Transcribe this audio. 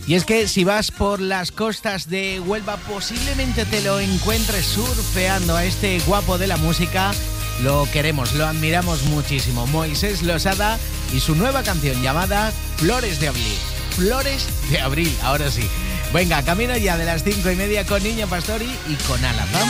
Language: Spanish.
Y es que si vas por las costas de Huelva, posiblemente te lo encuentres surfeando a este guapo de la música. Lo queremos, lo admiramos muchísimo. Moisés Losada y su nueva canción llamada Flores de Abril. Flores de Abril, ahora sí. Venga, camino ya de las 5:30 con Niño Pastori y con Alan.